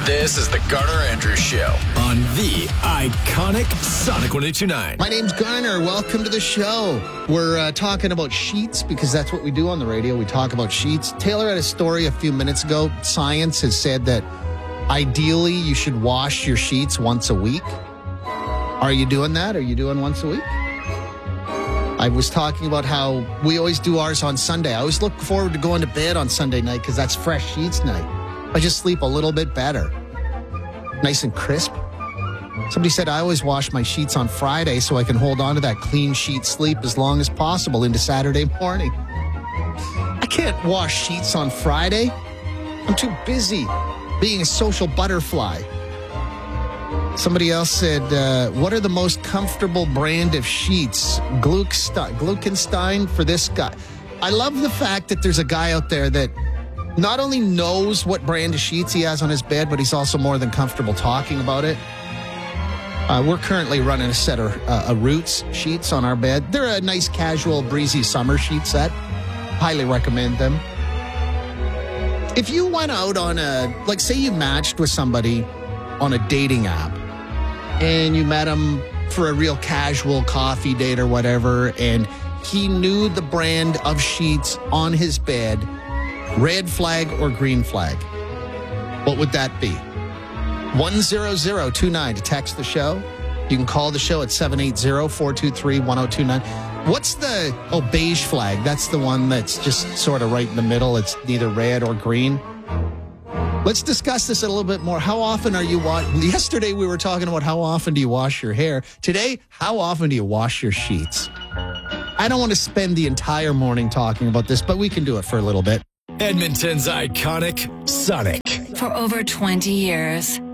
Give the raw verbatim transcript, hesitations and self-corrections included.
This is the Garner Andrews Show on the iconic Sonic one oh two point nine. My name's Garner. Welcome to the show. We're uh, talking about sheets because that's what we do on the radio. We talk about sheets. Taylor had a story a few minutes ago. Science has said that ideally you should wash your sheets once a week. Are you doing that? Are you doing once a week? I was talking about how we always do ours on Sunday. I always look forward to going to bed on Sunday night because that's fresh sheets night. I just sleep a little bit better. Nice and crisp. Somebody said I always wash my sheets on Friday so I can hold on to that clean sheet sleep as long as possible into Saturday morning. I can't wash sheets on Friday. I'm too busy being a social butterfly. Somebody else said, uh, what are the most comfortable brand of sheets? Gluckstein, Gluckenstein for this guy. I love the fact that there's a guy out there that not only knows what brand of sheets he has on his bed, but he's also more than comfortable talking about it. Uh, we're currently running a set of uh, Roots sheets on our bed. They're a nice, casual, breezy summer sheet set. Highly recommend them. If you went out on a, like say you matched with somebody on a dating app and you met him for a real casual coffee date or whatever, and he knew the brand of sheets on his bed, red flag or green flag, what would that be? one zero zero two nine to text the show. You can call the show at seven eight zero, four two three, one zero two nine. What's the, oh, beige flag? That's the one that's just sort of right in the middle. It's neither red or green. Let's discuss this a little bit more. How often are you washing? Yesterday we were talking about how often do you wash your hair. Today, how often do you wash your sheets? I don't want to spend the entire morning talking about this, but we can do it for a little bit. Edmonton's iconic Sonic. For over twenty years,